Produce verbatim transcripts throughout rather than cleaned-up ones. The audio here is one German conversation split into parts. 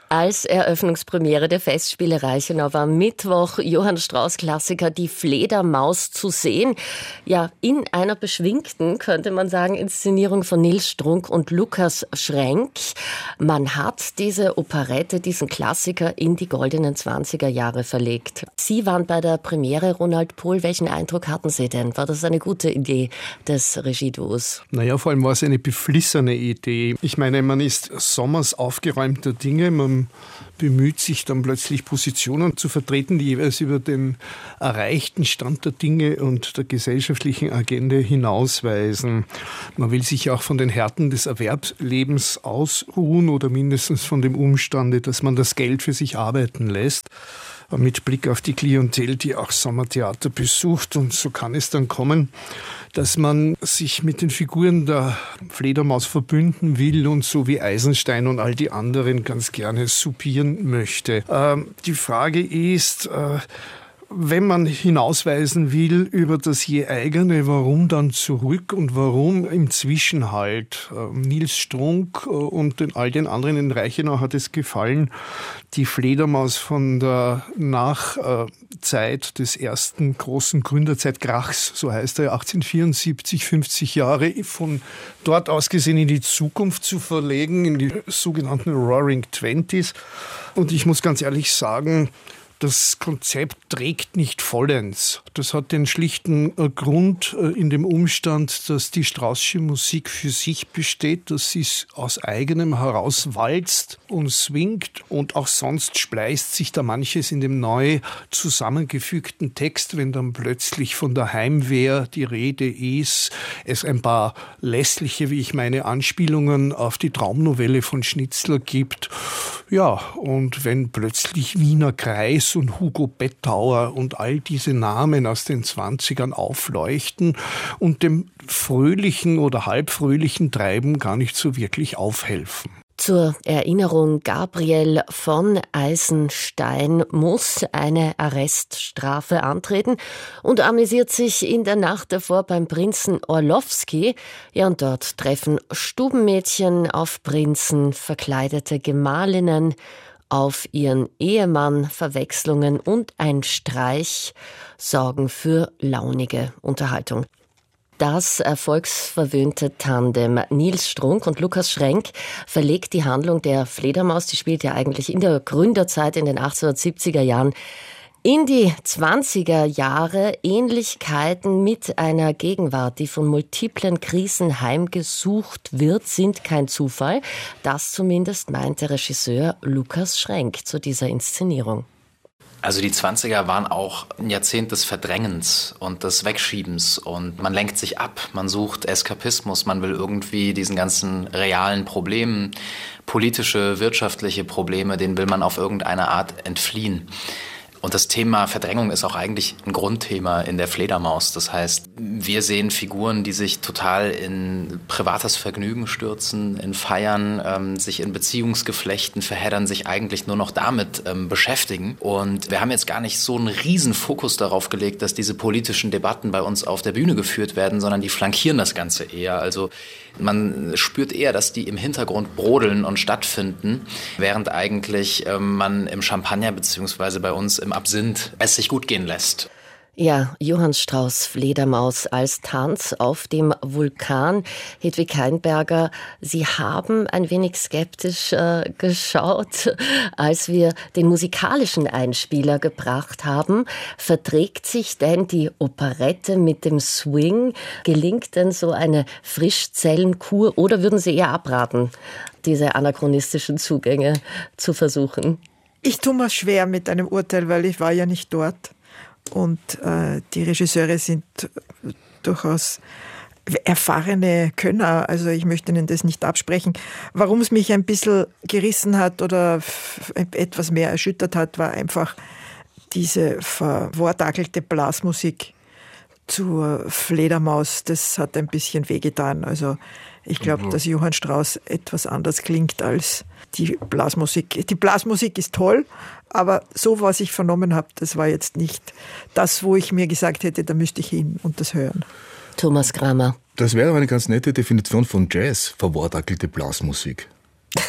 Als Eröffnungspremiere der Festspiele Reichenau war Mittwoch Johann Strauss Klassiker Die Fledermaus zu sehen. Ja, in einer beschwingten, könnte man sagen, Inszenierung von Nils Strunk und Lukas Schrenk. Man hat diese Operette, diesen Klassiker in die goldenen zwanziger Jahre verlegt. Sie waren bei der Premiere, Ronald Pohl. Welchen Eindruck hatten Sie denn? War das eine gute Idee des Regieduos? Naja, vor allem war es eine beflissene Idee. Ich meine, man ist sommers aufgeräumter Dinge, man bemüht sich dann plötzlich Positionen zu vertreten, die jeweils über den erreichten Stand der Dinge und der gesellschaftlichen Agenda hinausweisen. Man will sich auch von den Härten des Erwerbslebens ausruhen oder mindestens von dem Umstande, dass man das Geld für sich arbeiten lässt. Mit Blick auf die Klientel, die auch Sommertheater besucht. Und so kann es dann kommen, dass man sich mit den Figuren der Fledermaus verbünden will und so wie Eisenstein und all die anderen ganz gerne soupieren möchte. Ähm, die Frage ist, äh, wenn man hinausweisen will über das je eigene, warum dann zurück und warum im Zwischenhalt? Nils Strunk und den, all den anderen in Reichenau hat es gefallen, die Fledermaus von der Nachzeit des ersten großen Gründerzeitkrachs, so heißt er, achtzehnhundertvierundsiebzig, fünfzig Jahre, von dort aus gesehen in die Zukunft zu verlegen, in die sogenannten Roaring Twenties. Und ich muss ganz ehrlich sagen, das Konzept trägt nicht vollends. Das hat den schlichten Grund in dem Umstand, dass die Straußsche Musik für sich besteht, dass sie es aus eigenem heraus walzt und swingt und auch sonst spleißt sich da manches in dem neu zusammengefügten Text, wenn dann plötzlich von der Heimwehr die Rede ist, es ein paar lässliche, wie ich meine, Anspielungen auf die Traumnovelle von Schnitzler gibt. Ja, und wenn plötzlich Wiener Kreis und Hugo Bettauer und all diese Namen aus den Zwanzigern aufleuchten und dem fröhlichen oder halbfröhlichen Treiben gar nicht so wirklich aufhelfen. Zur Erinnerung, Gabriel von Eisenstein muss eine Arreststrafe antreten und amüsiert sich in der Nacht davor beim Prinzen Orlowski. Ja, und dort treffen Stubenmädchen auf Prinzen, verkleidete Gemahlinnen auf ihren Ehemann, Verwechslungen und ein Streich sorgen für launige Unterhaltung. Das erfolgsverwöhnte Tandem Nils Strunk und Lukas Schrenk verlegt die Handlung der Fledermaus, die spielt ja eigentlich in der Gründerzeit in den achtzehnhundertsiebziger Jahren, in die zwanziger Jahre. Ähnlichkeiten mit einer Gegenwart, die von multiplen Krisen heimgesucht wird, sind kein Zufall. Das zumindest meinte Regisseur Lukas Schrenk zu dieser Inszenierung. Also die zwanziger waren auch ein Jahrzehnt des Verdrängens und des Wegschiebens und man lenkt sich ab, man sucht Eskapismus, man will irgendwie diesen ganzen realen Problemen, politische, wirtschaftliche Probleme, denen will man auf irgendeine Art entfliehen. Und das Thema Verdrängung ist auch eigentlich ein Grundthema in der Fledermaus. Das heißt, wir sehen Figuren, die sich total in privates Vergnügen stürzen, in Feiern, ähm, sich in Beziehungsgeflechten verheddern, sich eigentlich nur noch damit ähm, beschäftigen. Und wir haben jetzt gar nicht so einen riesen Fokus darauf gelegt, dass diese politischen Debatten bei uns auf der Bühne geführt werden, sondern die flankieren das Ganze eher. Also man spürt eher, dass die im Hintergrund brodeln und stattfinden, während eigentlich ähm, man im Champagner beziehungsweise bei uns im Absinth es sich gut gehen lässt. Ja, Johann Strauss Fledermaus als Tanz auf dem Vulkan. Hedwig Heinberger, Sie haben ein wenig skeptisch äh, geschaut, als wir den musikalischen Einspieler gebracht haben. Verträgt sich denn die Operette mit dem Swing? Gelingt denn so eine Frischzellenkur oder würden Sie eher abraten, diese anachronistischen Zugänge zu versuchen? Ich tue mir schwer mit einem Urteil, weil ich war ja nicht dort. Und äh, die Regisseure sind durchaus erfahrene Könner, also ich möchte Ihnen das nicht absprechen. Warum es mich ein bisschen gerissen hat oder f- etwas mehr erschüttert hat, war einfach diese verwortakelte Blasmusik zur Fledermaus. Das hat ein bisschen wehgetan. Also ich glaube, mhm. dass Johann Strauss etwas anders klingt als die Blasmusik. Die Blasmusik ist toll, aber so, was ich vernommen habe, das war jetzt nicht das, wo ich mir gesagt hätte, da müsste ich hin und das hören. Thomas Kramer. Das wäre eine ganz nette Definition von Jazz, verwortakelte Blasmusik.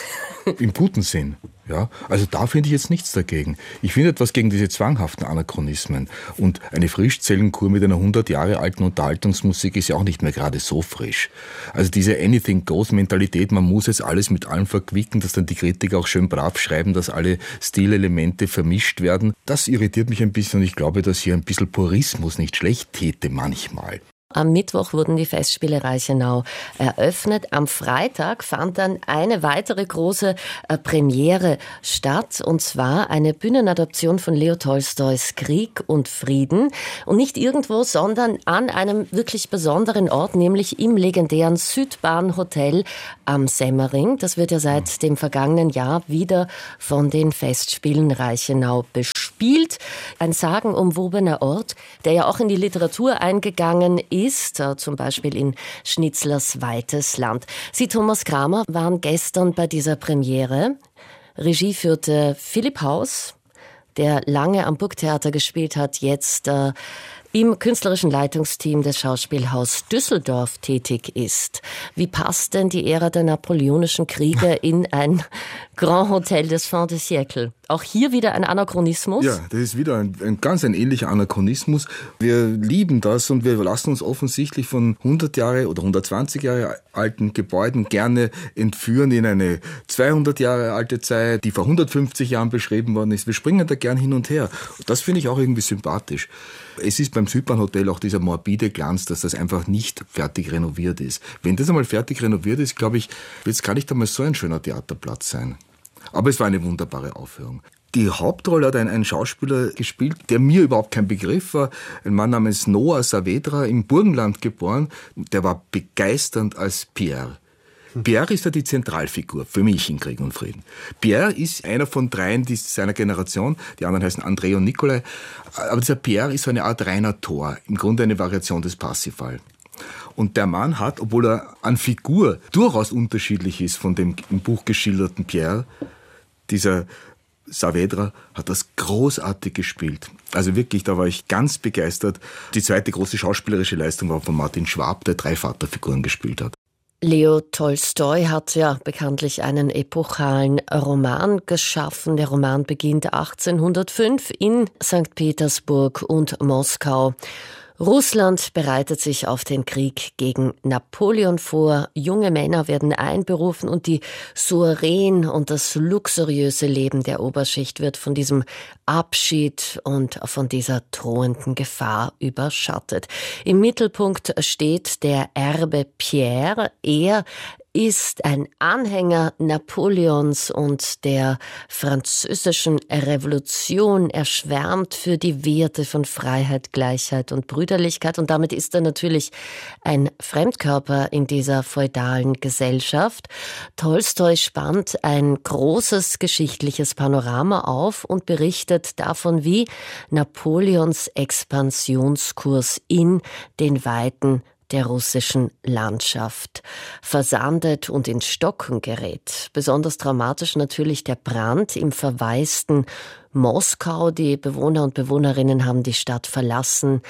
Im guten Sinn. Ja, also da finde ich jetzt nichts dagegen. Ich finde etwas gegen diese zwanghaften Anachronismen. Und eine Frischzellenkur mit einer hundert Jahre alten Unterhaltungsmusik ist ja auch nicht mehr gerade so frisch. Also diese Anything-Goes-Mentalität, man muss jetzt alles mit allem verquicken, dass dann die Kritiker auch schön brav schreiben, dass alle Stilelemente vermischt werden. Das irritiert mich ein bisschen und ich glaube, dass hier ein bisschen Purismus nicht schlecht täte manchmal. Am Mittwoch wurden die Festspiele Reichenau eröffnet. Am Freitag fand dann eine weitere große äh, Premiere statt, und zwar eine Bühnenadaption von Leo Tolstois Krieg und Frieden. Und nicht irgendwo, sondern an einem wirklich besonderen Ort, nämlich im legendären Südbahnhotel am Semmering. Das wird ja seit dem vergangenen Jahr wieder von den Festspielen Reichenau bespielt. Ein sagenumwobener Ort, der ja auch in die Literatur eingegangen ist. ist, zum Beispiel in Schnitzlers Weites Land. Sie, Thomas Kramer, waren gestern bei dieser Premiere. Regie führte Philipp Haus, der lange am Burgtheater gespielt hat, jetzt äh, im künstlerischen Leitungsteam des Schauspielhaus Düsseldorf tätig ist. Wie passt denn die Ära der napoleonischen Kriege in ein Grand Hotel des Fin de Siècle? Auch hier wieder ein Anachronismus? Ja, das ist wieder ein, ein ganz ein ähnlicher Anachronismus. Wir lieben das und wir lassen uns offensichtlich von hundert Jahre oder hundertzwanzig Jahre alten Gebäuden gerne entführen in eine zweihundert Jahre alte Zeit, die vor hundertfünfzig Jahren beschrieben worden ist. Wir springen da gern hin und her. Das finde ich auch irgendwie sympathisch. Es ist beim Südbahnhotel auch dieser morbide Glanz, dass das einfach nicht fertig renoviert ist. Wenn das einmal fertig renoviert ist, glaube ich, wird es gar nicht einmal so ein schöner Theaterplatz sein. Aber es war eine wunderbare Aufführung. Die Hauptrolle hat ein, ein Schauspieler gespielt, der mir überhaupt kein Begriff war. Ein Mann namens Noah Saavedra, im Burgenland geboren. Der war begeisternd als Pierre. Pierre ist ja die Zentralfigur für mich in Krieg und Frieden. Pierre ist einer von dreien die seiner Generation, die anderen heißen André und Nikolai. Aber dieser Pierre ist so eine Art reiner Tor, im Grunde eine Variation des Parsifal. Und der Mann hat, obwohl er an Figur durchaus unterschiedlich ist von dem im Buch geschilderten Pierre, dieser Saavedra hat das großartig gespielt. Also wirklich, da war ich ganz begeistert. Die zweite große schauspielerische Leistung war von Martin Schwab, der drei Vaterfiguren gespielt hat. Leo Tolstoi hat ja bekanntlich einen epochalen Roman geschaffen. Der Roman beginnt achtzehnhundertfünf in Sankt Petersburg und Moskau. Russland bereitet sich auf den Krieg gegen Napoleon vor. Junge Männer werden einberufen und die Soireen und das luxuriöse Leben der Oberschicht wird von diesem Abschied und von dieser drohenden Gefahr überschattet. Im Mittelpunkt steht der Erbe Pierre. Er ist ein Anhänger Napoleons und der französischen Revolution. Er schwärmt für die Werte von Freiheit, Gleichheit und Brüderlichkeit. Und damit ist er natürlich ein Fremdkörper in dieser feudalen Gesellschaft. Tolstoi spannt ein großes geschichtliches Panorama auf und berichtet davon, wie Napoleons Expansionskurs in den Weiten der russischen Landschaft versandet und in Stocken gerät. Besonders dramatisch natürlich der Brand im verwaisten Moskau. Die Bewohner und Bewohnerinnen haben die Stadt verlassen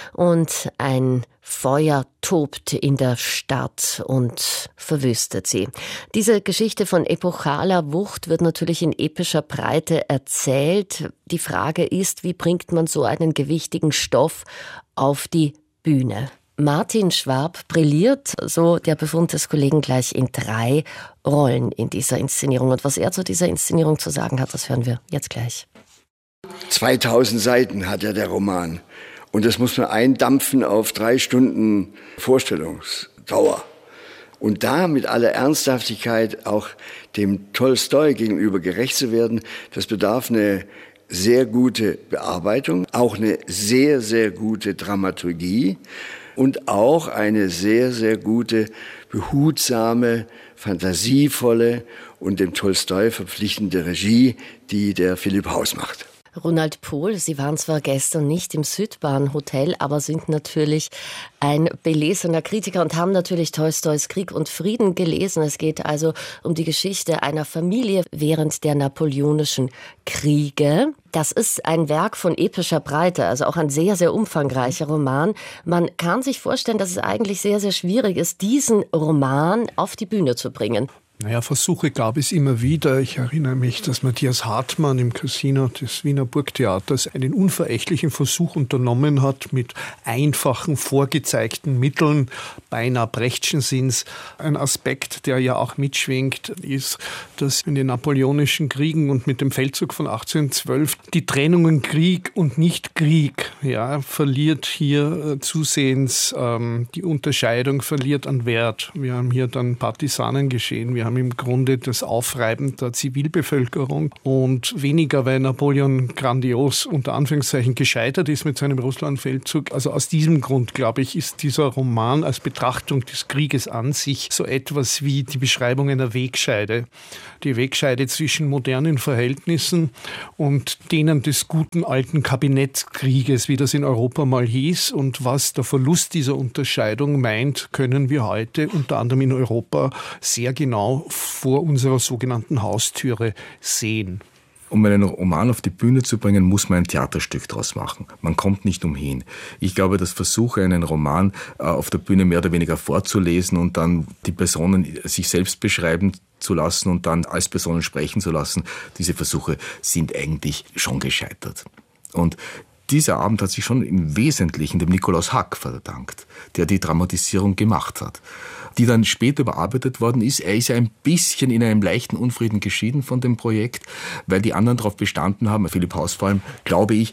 und ein Feuer tobt in der Stadt und verwüstet sie. Diese Geschichte von epochaler Wucht wird natürlich in epischer Breite erzählt. Die Frage ist, wie bringt man so einen gewichtigen Stoff auf die Bühne? Martin Schwab brilliert, so der Befund des Kollegen, gleich in drei Rollen in dieser Inszenierung. Und was er zu dieser Inszenierung zu sagen hat, das hören wir jetzt gleich. zweitausend Seiten hat ja der Roman. Und das muss man eindampfen auf drei Stunden Vorstellungsdauer. Und da mit aller Ernsthaftigkeit auch dem Tolstoi gegenüber gerecht zu werden, das bedarf eine sehr gute Bearbeitung, auch eine sehr, sehr gute Dramaturgie. Und auch eine sehr, sehr gute, behutsame, fantasievolle und dem Tolstoi verpflichtende Regie, die der Philipp Haus macht. Ronald Pohl, Sie waren zwar gestern nicht im Südbahnhotel, aber sind natürlich ein belesener Kritiker und haben natürlich Tolstois Krieg und Frieden gelesen. Es geht also um die Geschichte einer Familie während der napoleonischen Kriege. Das ist ein Werk von epischer Breite, also auch ein sehr, sehr umfangreicher Roman. Man kann sich vorstellen, dass es eigentlich sehr, sehr schwierig ist, diesen Roman auf die Bühne zu bringen. Naja, Versuche gab es immer wieder. Ich erinnere mich, dass Matthias Hartmann im Casino des Wiener Burgtheaters einen unverächtlichen Versuch unternommen hat, mit einfachen, vorgezeigten Mitteln, beinahe Brechtschen Sinns. Ein Aspekt, der ja auch mitschwingt, ist, dass in den napoleonischen Kriegen und mit dem Feldzug von achtzehnhundertzwölf die Trennungen Krieg und nicht Krieg, ja, verliert hier zusehends, ähm, die Unterscheidung verliert an Wert. Wir haben hier dann Partisanengeschehen, wir haben im Grunde das Aufreiben der Zivilbevölkerung und weniger, weil Napoleon grandios unter Anführungszeichen gescheitert ist mit seinem Russlandfeldzug. Also aus diesem Grund, glaube ich, ist dieser Roman als Betrachtung des Krieges an sich so etwas wie die Beschreibung einer Wegscheide. Die Wegscheide zwischen modernen Verhältnissen und denen des guten alten Kabinettskrieges, wie das in Europa mal hieß. Und was der Verlust dieser Unterscheidung meint, können wir heute unter anderem in Europa sehr genau vor unserer sogenannten Haustüre sehen. Um einen Roman auf die Bühne zu bringen, muss man ein Theaterstück draus machen. Man kommt nicht umhin. Ich glaube, dass Versuche, einen Roman auf der Bühne mehr oder weniger vorzulesen und dann die Personen sich selbst beschreiben zu lassen und dann als Personen sprechen zu lassen, diese Versuche sind eigentlich schon gescheitert. Und dieser Abend hat sich schon im Wesentlichen dem Nikolaus Hack verdankt, der die Dramatisierung gemacht hat, die dann später überarbeitet worden ist. Er ist ja ein bisschen in einem leichten Unfrieden geschieden von dem Projekt, weil die anderen darauf bestanden haben, Philipp Haus vor allem, glaube ich,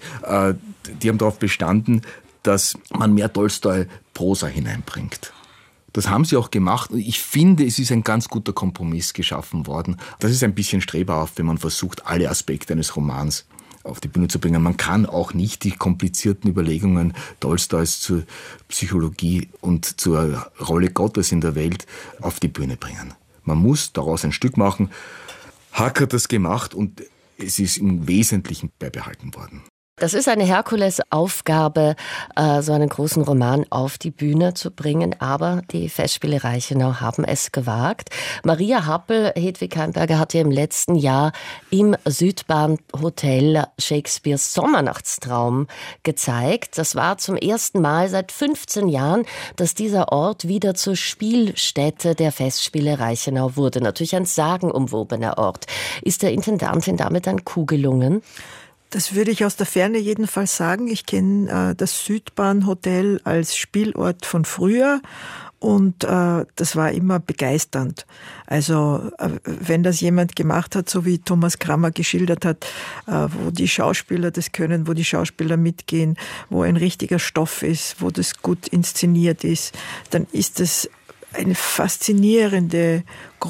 die haben darauf bestanden, dass man mehr Tolstoi-Prosa hineinbringt. Das haben sie auch gemacht und ich finde, es ist ein ganz guter Kompromiss geschaffen worden. Das ist ein bisschen strebhaft, wenn man versucht, alle Aspekte eines Romans auf die Bühne zu bringen. Man kann auch nicht die komplizierten Überlegungen Tolstois zur Psychologie und zur Rolle Gottes in der Welt auf die Bühne bringen. Man muss daraus ein Stück machen. Hack hat das gemacht und es ist im Wesentlichen beibehalten worden. Das ist eine Herkulesaufgabe, so einen großen Roman auf die Bühne zu bringen, aber die Festspiele Reichenau haben es gewagt. Maria Happel, Hedwig Heimberger hat ja im letzten Jahr im Südbahnhotel Shakespeares Sommernachtstraum gezeigt. Das war zum ersten Mal seit fünfzehn Jahren, dass dieser Ort wieder zur Spielstätte der Festspiele Reichenau wurde. Natürlich ein sagenumwobener Ort. Ist der Intendantin damit ein Coup gelungen? Das würde ich aus der Ferne jedenfalls sagen. Ich kenne äh, das Südbahnhotel als Spielort von früher und äh, das war immer begeisternd. Also äh, wenn das jemand gemacht hat, so wie Thomas Krammer geschildert hat, äh, wo die Schauspieler das können, wo die Schauspieler mitgehen, wo ein richtiger Stoff ist, wo das gut inszeniert ist, dann ist es eine faszinierende,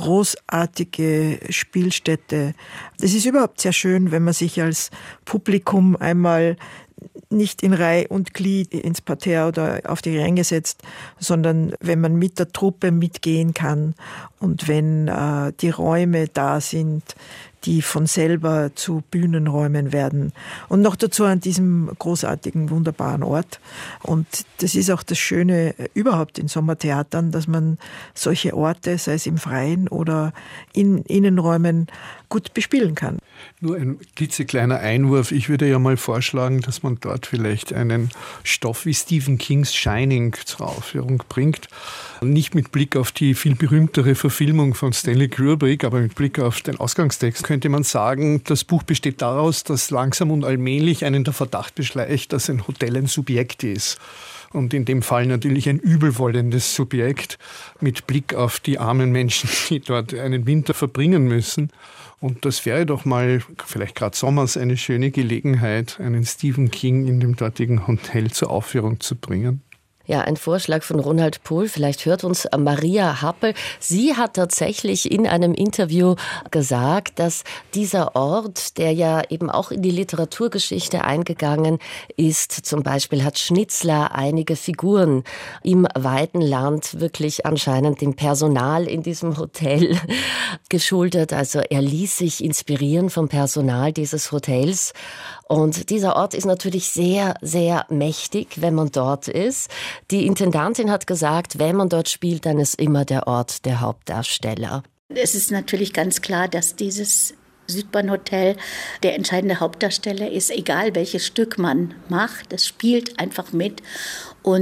großartige Spielstätte. Es ist überhaupt sehr schön, wenn man sich als Publikum einmal nicht in Reih und Glied ins Parterre oder auf die Ränge setzt, sondern wenn man mit der Truppe mitgehen kann und wenn äh, die Räume da sind, die von selber zu Bühnenräumen werden. Und noch dazu an diesem großartigen, wunderbaren Ort. Und das ist auch das Schöne überhaupt in Sommertheatern, dass man solche Orte, sei es im Freien oder in Innenräumen, gut bespielen kann. Nur ein klitzekleiner Einwurf. Ich würde ja mal vorschlagen, dass man dort vielleicht einen Stoff wie Stephen Kings Shining zur Aufführung bringt. Nicht mit Blick auf die viel berühmtere Verfilmung von Stanley Kubrick, aber mit Blick auf den Ausgangstext könnte man sagen, das Buch besteht daraus, dass langsam und allmählich einen der Verdacht beschleicht, dass ein Hotel ein Subjekt ist. Und in dem Fall natürlich ein übelwollendes Subjekt mit Blick auf die armen Menschen, die dort einen Winter verbringen müssen. Und das wäre doch mal, vielleicht gerade sommers, eine schöne Gelegenheit, einen Stephen King in dem dortigen Hotel zur Aufführung zu bringen. Ja, ein Vorschlag von Ronald Pohl. Vielleicht hört uns Maria Happel. Sie hat tatsächlich in einem Interview gesagt, dass dieser Ort, der ja eben auch in die Literaturgeschichte eingegangen ist, zum Beispiel hat Schnitzler einige Figuren im weiten Land wirklich anscheinend dem Personal in diesem Hotel geschuldet. Also er ließ sich inspirieren vom Personal dieses Hotels. Und dieser Ort ist natürlich sehr, sehr mächtig, wenn man dort ist. Die Intendantin hat gesagt, wenn man dort spielt, dann ist immer der Ort der Hauptdarsteller. Es ist natürlich ganz klar, dass dieses Südbahnhotel der entscheidende Hauptdarsteller ist, egal welches Stück man macht. Es spielt einfach mit. Und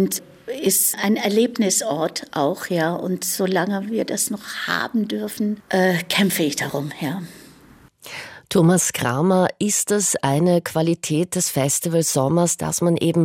ist ein Erlebnisort auch, ja. Und solange wir das noch haben dürfen, äh, kämpfe ich darum, ja. Thomas Kramer, ist es eine Qualität des Festivalsommers, dass man eben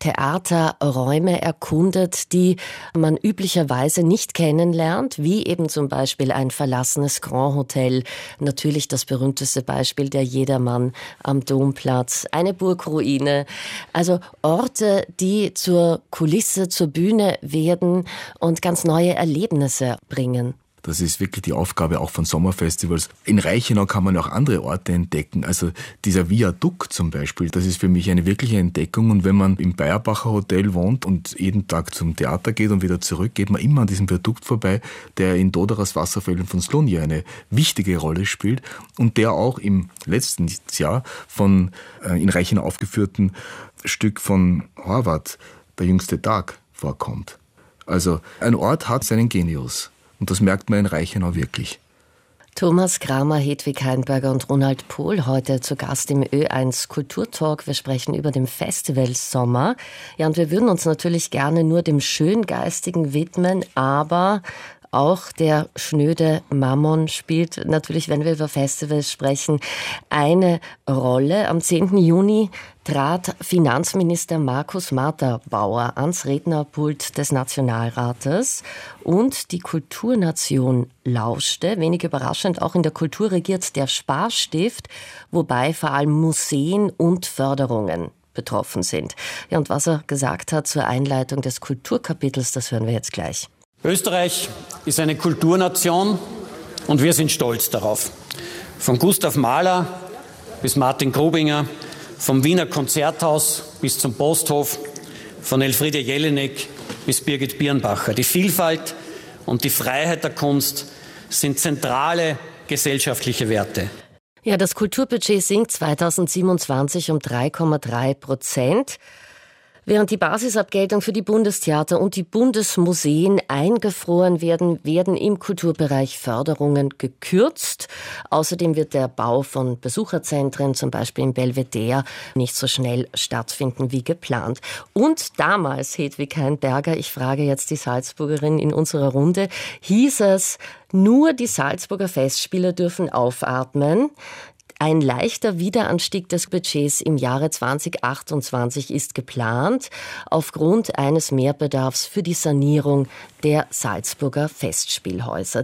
Theaterräume erkundet, die man üblicherweise nicht kennenlernt, wie eben zum Beispiel ein verlassenes Grand Hotel, natürlich das berühmteste Beispiel der Jedermann am Domplatz, eine Burgruine, also Orte, die zur Kulisse, zur Bühne werden und ganz neue Erlebnisse bringen? Das ist wirklich die Aufgabe auch von Sommerfestivals. In Reichenau kann man auch andere Orte entdecken. Also dieser Viadukt zum Beispiel, das ist für mich eine wirkliche Entdeckung. Und wenn man im Bayerbacher Hotel wohnt und jeden Tag zum Theater geht und wieder zurück, geht man immer an diesem Viadukt vorbei, der in Doderas Wasserfällen von Slunje eine wichtige Rolle spielt und der auch im letzten Jahr von äh, in Reichenau aufgeführten Stück von Horvath, Der jüngste Tag, vorkommt. Also ein Ort hat seinen Genius. Und das merkt man in Reichenau wirklich. Thomas Kramer, Hedwig Heinberger und Ronald Pohl heute zu Gast im Ö eins Kulturtalk. Wir sprechen über den Festivalsommer. Ja, und wir würden uns natürlich gerne nur dem Schöngeistigen widmen, aber auch der schnöde Mammon spielt natürlich, wenn wir über Festivals sprechen, eine Rolle. Am zehnten Juni trat Finanzminister Markus Martha-Bauer ans Rednerpult des Nationalrates und die Kulturnation lauschte. Wenig überraschend, auch in der Kultur regiert der Sparstift, wobei vor allem Museen und Förderungen betroffen sind. Ja, und was er gesagt hat zur Einleitung des Kulturkapitels, das hören wir jetzt gleich. Österreich ist eine Kulturnation und wir sind stolz darauf. Von Gustav Mahler bis Martin Grubinger, vom Wiener Konzerthaus bis zum Posthof, von Elfriede Jelinek bis Birgit Birnbacher. Die Vielfalt und die Freiheit der Kunst sind zentrale gesellschaftliche Werte. Ja, das Kulturbudget sinkt zweitausendsiebenundzwanzig um drei Komma drei Prozent. Während die Basisabgeltung für die Bundestheater und die Bundesmuseen eingefroren werden, werden im Kulturbereich Förderungen gekürzt. Außerdem wird der Bau von Besucherzentren, zum Beispiel im Belvedere, nicht so schnell stattfinden wie geplant. Und damals, Hedwig Heinberger, ich frage jetzt die Salzburgerin in unserer Runde, hieß es, nur die Salzburger Festspiele dürfen aufatmen. Ein leichter Wiederanstieg des Budgets im Jahre zweitausendachtundzwanzig ist geplant, aufgrund eines Mehrbedarfs für die Sanierung der Salzburger Festspielhäuser.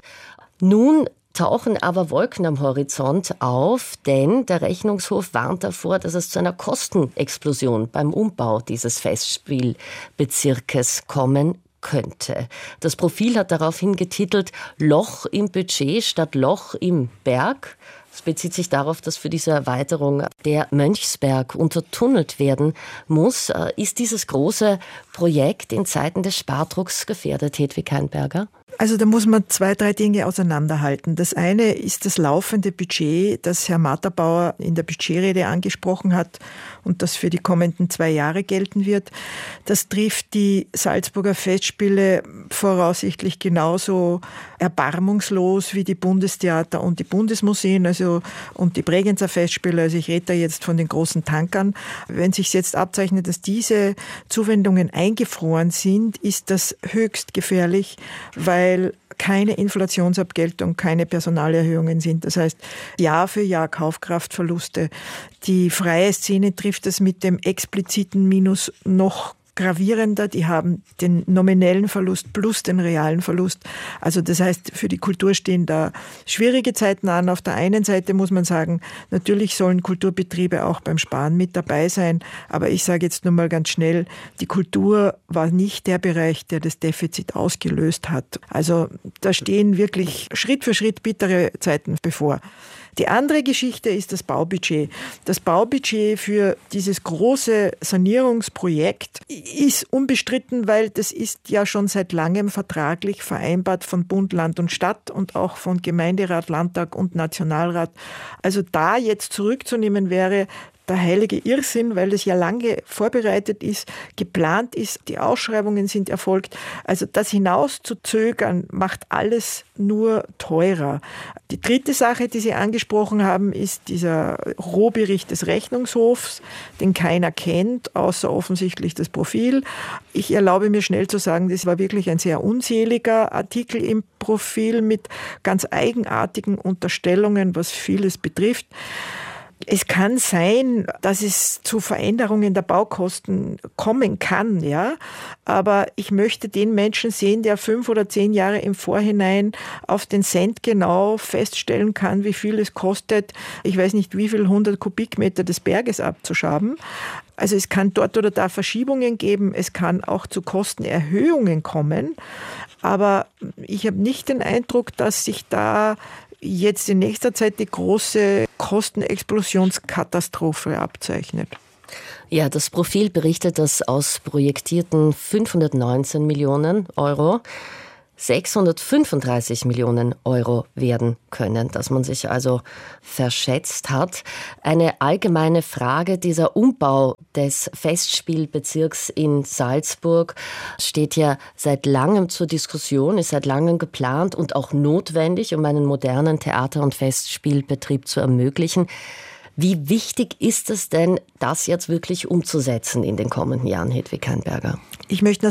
Nun tauchen aber Wolken am Horizont auf, denn der Rechnungshof warnt davor, dass es zu einer Kostenexplosion beim Umbau dieses Festspielbezirkes kommen könnte. Das Profil hat daraufhin getitelt Loch im Budget statt Loch im Berg. Es bezieht sich darauf, dass für diese Erweiterung der Mönchsberg untertunnelt werden muss. Ist dieses große Projekt in Zeiten des Spardrucks gefährdet, Hedwig Heinberger? Also da muss man zwei, drei Dinge auseinanderhalten. Das eine ist das laufende Budget, das Herr Martha-Bauer in der Budgetrede angesprochen hat und das für die kommenden zwei Jahre gelten wird. Das trifft die Salzburger Festspiele voraussichtlich genauso erbarmungslos wie die Bundestheater und die Bundesmuseen, also und die Bregenzer Festspiele. Also ich rede da jetzt von den großen Tankern. Wenn sich jetzt abzeichnet, dass diese Zuwendungen eingefroren sind, ist das höchst gefährlich, weil weil keine Inflationsabgeltung, keine Personalerhöhungen sind. Das heißt, Jahr für Jahr Kaufkraftverluste. Die freie Szene trifft es mit dem expliziten Minus noch gravierender. Die haben den nominellen Verlust plus den realen Verlust. Also das heißt, für die Kultur stehen da schwierige Zeiten an. Auf der einen Seite muss man sagen, natürlich sollen Kulturbetriebe auch beim Sparen mit dabei sein. Aber ich sage jetzt nur mal ganz schnell, die Kultur war nicht der Bereich, der das Defizit ausgelöst hat. Also da stehen wirklich Schritt für Schritt bittere Zeiten bevor. Die andere Geschichte ist das Baubudget. Das Baubudget für dieses große Sanierungsprojekt ist unbestritten, weil das ist ja schon seit langem vertraglich vereinbart von Bund, Land und Stadt und auch von Gemeinderat, Landtag und Nationalrat. Also da jetzt zurückzunehmen wäre, der heilige Irrsinn, weil das ja lange vorbereitet ist, geplant ist, die Ausschreibungen sind erfolgt. Also das hinauszuzögern macht alles nur teurer. Die dritte Sache, die Sie angesprochen haben, ist dieser Rohbericht des Rechnungshofs, den keiner kennt, außer offensichtlich das Profil. Ich erlaube mir schnell zu sagen, das war wirklich ein sehr unseliger Artikel im Profil mit ganz eigenartigen Unterstellungen, was vieles betrifft. Es kann sein, dass es zu Veränderungen der Baukosten kommen kann, ja. Aber ich möchte den Menschen sehen, der fünf oder zehn Jahre im Vorhinein auf den Cent genau feststellen kann, wie viel es kostet, ich weiß nicht, wie viel hundert Kubikmeter des Berges abzuschaben. Also es kann dort oder da Verschiebungen geben, es kann auch zu Kostenerhöhungen kommen. Aber ich habe nicht den Eindruck, dass sich da jetzt in nächster Zeit die große Kostenexplosionskatastrophe abzeichnet. Ja, das Profil berichtet, dass aus projektierten fünfhundertneunzehn Millionen Euro sechshundertfünfunddreißig Millionen Euro werden können, dass man sich also verschätzt hat. Eine allgemeine Frage, dieser Umbau des Festspielbezirks in Salzburg steht ja seit langem zur Diskussion, ist seit langem geplant und auch notwendig, um einen modernen Theater- und Festspielbetrieb zu ermöglichen. Wie wichtig ist es denn, das jetzt wirklich umzusetzen in den kommenden Jahren, Hedwig Keinberger? Ich möchte